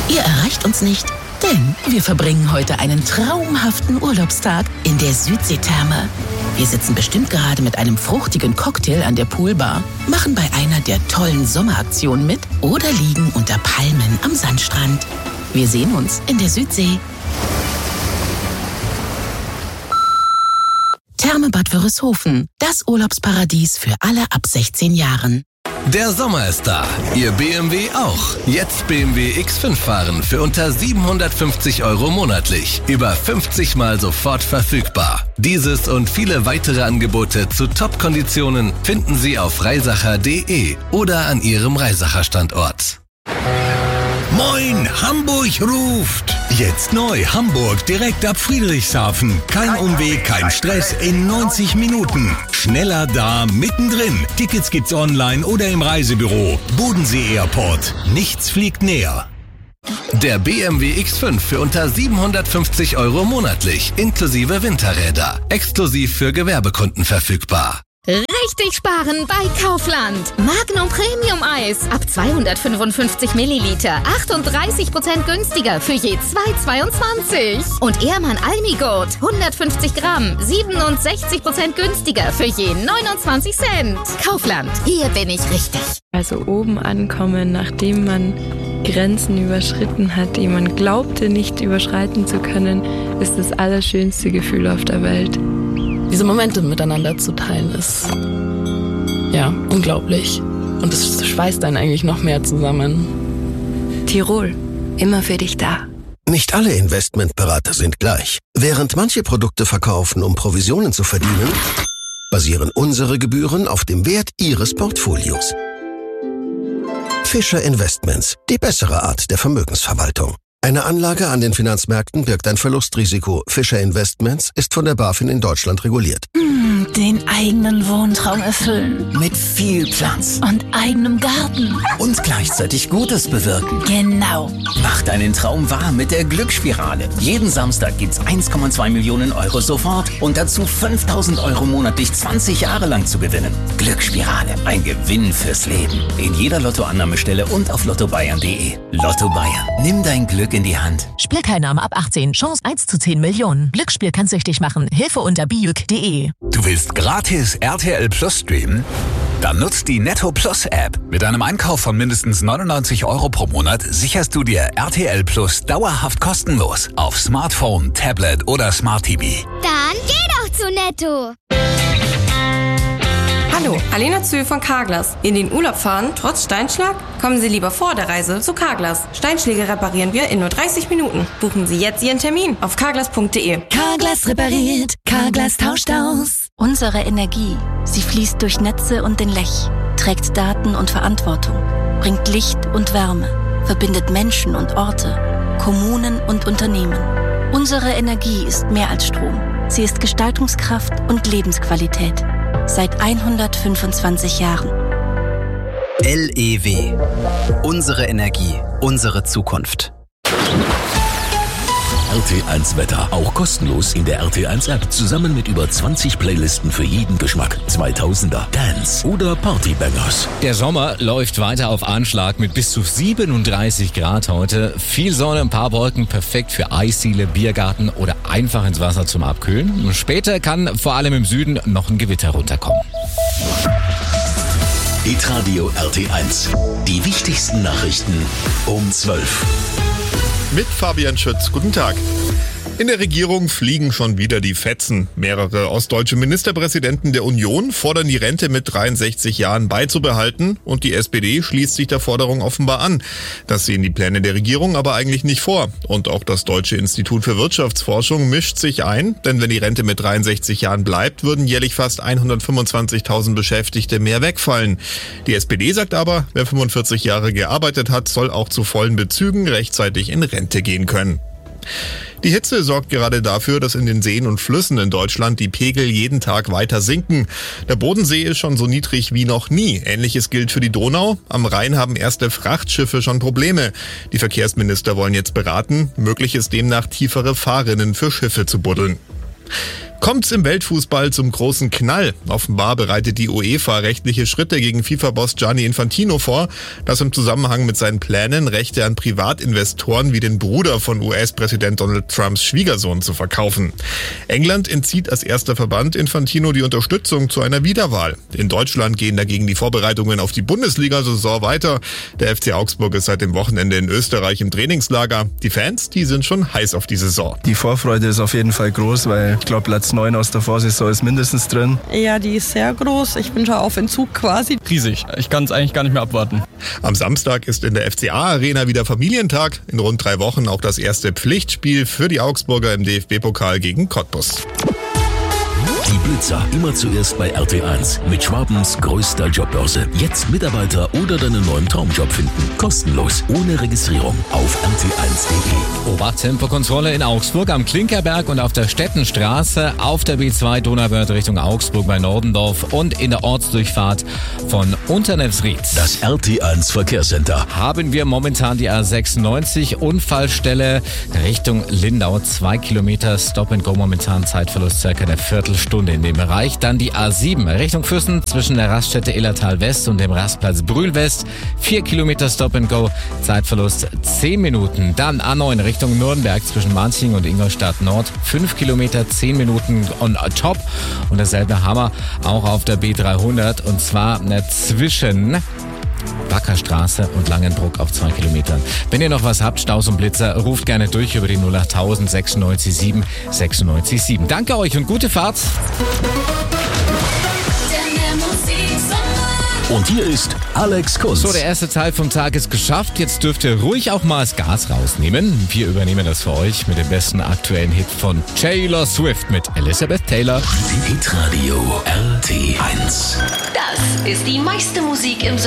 Ihr erreicht uns nicht, denn wir verbringen heute einen traumhaften Urlaubstag in der Südseetherme. Wir sitzen bestimmt gerade mit einem fruchtigen Cocktail an der Poolbar, machen bei einer der tollen Sommeraktionen mit oder liegen unter Palmen am Sandstrand. Wir sehen uns in der Südsee. Therme Bad Wörishofen, das Urlaubsparadies für alle ab 16 Jahren. Der Sommer ist da, Ihr BMW auch. Jetzt BMW X5 fahren für unter 750 € monatlich. Über 50 Mal sofort verfügbar. Dieses und viele weitere Angebote zu Top-Konditionen finden Sie auf reisacher.de oder an Ihrem Reisacher-Standort. Moin, Hamburg ruft! Jetzt neu, Hamburg direkt ab Friedrichshafen. Kein Umweg, kein Stress, in 90 Minuten. Schneller da, mittendrin. Tickets gibt's online oder im Reisebüro. Bodensee Airport. Nichts fliegt näher. Der BMW X5 für unter 750 € monatlich, inklusive Winterräder. Exklusiv für Gewerbekunden verfügbar. Richtig sparen bei Kaufland. Magnum Premium Eis ab 255 Milliliter. 38% günstiger für je 2,22. Und Ehrmann Almigurt 150 Gramm. 67% günstiger für je 29 Cent. Kaufland, hier bin ich richtig. Also oben ankommen, nachdem man Grenzen überschritten hat, die man glaubte nicht überschreiten zu können, ist das allerschönste Gefühl auf der Welt. Diese Momente miteinander zu teilen ist, ja, unglaublich. Und es schweißt einen eigentlich noch mehr zusammen. Tirol, immer für dich da. Nicht alle Investmentberater sind gleich. Während manche Produkte verkaufen, um Provisionen zu verdienen, basieren unsere Gebühren auf dem Wert Ihres Portfolios. Fischer Investments, die bessere Art der Vermögensverwaltung. Eine Anlage an den Finanzmärkten birgt ein Verlustrisiko. Fischer Investments ist von der BaFin in Deutschland reguliert. Den eigenen Wohntraum erfüllen. Mit viel Platz. Und eigenem Garten. Und gleichzeitig Gutes bewirken. Genau. Mach deinen Traum wahr mit der Glücksspirale. Jeden Samstag gibt's 1,2 Millionen € sofort und dazu 5.000 € monatlich 20 Jahre lang zu gewinnen. Glücksspirale, ein Gewinn fürs Leben. In jeder Lottoannahmestelle und auf lottobayern.de. Lotto Bayern, nimm dein Glück in die Hand. Spielteilnahme ab 18, Chance 1 zu 10 Millionen. Glücksspiel kann süchtig machen. Hilfe unter biuk.de. Du willst gratis RTL Plus streamen? Dann nutzt die Netto Plus App. Mit einem Einkauf von mindestens 99 € pro Monat sicherst du dir RTL Plus dauerhaft kostenlos auf Smartphone, Tablet oder Smart TV. Dann geh doch zu Netto. Hallo, Alena Zühl von Carglass. In den Urlaub fahren, trotz Steinschlag? Kommen Sie lieber vor der Reise zu Carglass. Steinschläge reparieren wir in nur 30 Minuten. Buchen Sie jetzt Ihren Termin auf carglass.de. Carglass repariert, Carglass tauscht aus. Unsere Energie, sie fließt durch Netze und den Lech, trägt Daten und Verantwortung, bringt Licht und Wärme, verbindet Menschen und Orte, Kommunen und Unternehmen. Unsere Energie ist mehr als Strom. Sie ist Gestaltungskraft und Lebensqualität. Seit 125 Jahren. LEW. Unsere Energie, unsere Zukunft. RT1 Wetter, auch kostenlos in der RT1 App, zusammen mit über 20 Playlisten für jeden Geschmack. 2000er, Dance oder Partybangers. Der Sommer läuft weiter auf Anschlag mit bis zu 37 Grad heute. Viel Sonne, ein paar Wolken, perfekt für Eisdiele, Biergarten oder einfach ins Wasser zum Abkühlen. Später kann vor allem im Süden noch ein Gewitter runterkommen. Hitradio RT1. Die wichtigsten Nachrichten um 12. Mit Fabian Schütz. Guten Tag. In der Regierung fliegen schon wieder die Fetzen. Mehrere ostdeutsche Ministerpräsidenten der Union fordern die Rente mit 63 Jahren beizubehalten und die SPD schließt sich der Forderung offenbar an. Das sehen die Pläne der Regierung aber eigentlich nicht vor. Und auch das Deutsche Institut für Wirtschaftsforschung mischt sich ein, denn wenn die Rente mit 63 Jahren bleibt, würden jährlich fast 125.000 Beschäftigte mehr wegfallen. Die SPD sagt aber, wer 45 Jahre gearbeitet hat, soll auch zu vollen Bezügen rechtzeitig in Rente gehen können. Die Hitze sorgt gerade dafür, dass in den Seen und Flüssen in Deutschland die Pegel jeden Tag weiter sinken. Der Bodensee ist schon so niedrig wie noch nie. Ähnliches gilt für die Donau. Am Rhein haben erste Frachtschiffe schon Probleme. Die Verkehrsminister wollen jetzt beraten. Möglich ist demnach tiefere Fahrrinnen für Schiffe zu buddeln. Kommt's im Weltfußball zum großen Knall? Offenbar bereitet die UEFA rechtliche Schritte gegen FIFA-Boss Gianni Infantino vor, das im Zusammenhang mit seinen Plänen, Rechte an Privatinvestoren wie den Bruder von US-Präsident Donald Trumps Schwiegersohn zu verkaufen. England entzieht als erster Verband Infantino die Unterstützung zu einer Wiederwahl. In Deutschland gehen dagegen die Vorbereitungen auf die Bundesliga-Saison weiter. Der FC Augsburg ist seit dem Wochenende in Österreich im Trainingslager. Die Fans, die sind schon heiß auf die Saison. Die Vorfreude ist auf jeden Fall groß, weil ich glaube, Platz 9 aus der Vorsaison ist mindestens drin. Ja, die ist sehr groß. Ich bin schon auf Entzug quasi. Riesig. Ich kann es eigentlich gar nicht mehr abwarten. Am Samstag ist in der FCA-Arena wieder Familientag. In rund 3 Wochen auch das erste Pflichtspiel für die Augsburger im DFB-Pokal gegen Cottbus. Die Blitzer immer zuerst bei RT1 mit Schwabens größter Jobbörse. Jetzt Mitarbeiter oder deinen neuen Traumjob finden. Kostenlos, ohne Registrierung auf rt1.de. Obacht-Tempokontrolle in Augsburg am Klinkerberg und auf der Stettenstraße, auf der B2 Donauwörth Richtung Augsburg bei Nordendorf und in der Ortsdurchfahrt von Unternefsried. Das RT1 Verkehrscenter. Haben wir momentan die A96 Unfallstelle Richtung Lindau. 2 Kilometer Stop and Go, momentan Zeitverlust circa eine Viertelstunde in dem Bereich. Dann die A7 Richtung Füssen zwischen der Raststätte Illertal West und dem Rastplatz Brühl West. 4 Kilometer Stop and Go, Zeitverlust 10 Minuten. Dann A9 Richtung Nürnberg zwischen Manching und Ingolstadt Nord. 5 Kilometer, 10 Minuten on top. Und dasselbe haben wir auch auf der B300 und zwar zwischen Wackerstraße und Langenbruck auf 2 Kilometern. Wenn ihr noch was habt, Staus und Blitzer, ruft gerne durch über die 08000 96 7 96 7. Danke euch und gute Fahrt. Und hier ist Alex Kunz. So, der erste Teil vom Tag ist geschafft. Jetzt dürft ihr ruhig auch mal das Gas rausnehmen. Wir übernehmen das für euch mit dem besten aktuellen Hit von Taylor Swift mit Elizabeth Taylor. Hitradio RT1. Das ist die meiste Musik im Sommer.